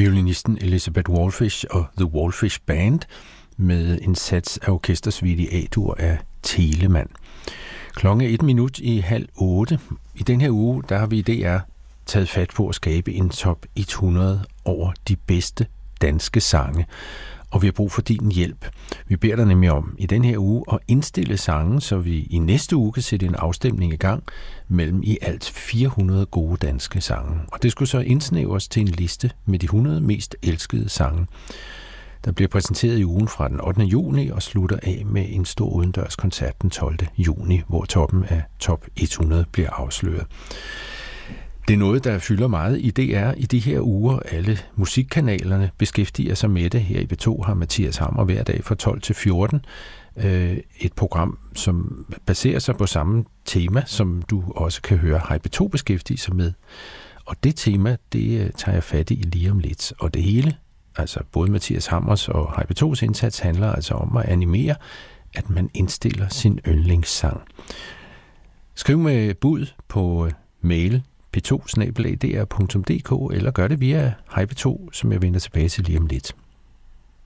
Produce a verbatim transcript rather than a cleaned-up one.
violinisten Elizabeth Wallfish og The Wallfish Band med en sats af orkestersuite i A-dur af Telemann. Klokken er et minut i halv otte. I den her uge, der har vi i D R taget fat på at skabe en top hundrede over de bedste danske sange. Og vi har brug for din hjælp. Vi beder dig nemlig om i den her uge at indstille sange, så vi i næste uge kan sætte en afstemning i gang mellem i alt fire hundrede gode danske sange. Og det skulle så indsnævres til en liste med de hundrede mest elskede sange, der bliver præsenteret i ugen fra den ottende juni og slutter af med en stor udendørs koncert den tolvte juni, hvor toppen af top hundrede bliver afsløret. Det er noget, der fylder meget i D R i de her uger. Alle musikkanalerne beskæftiger sig med det. Her i B to har Mathias Hammer hver dag fra tolv til fjorten et program, som baserer sig på samme tema, som du også kan høre Hej B to beskæftige sig med. Og det tema, det tager jeg fat i lige om lidt. Og det hele, altså både Mathias Hammers og Hej B tos indsats, handler altså om at animere, at man indstiller sin yndlingssang. Skriv med bud på mail p to snabel-a d r punktum d k eller gør det via Hej B to, som jeg vender tilbage til lige om lidt.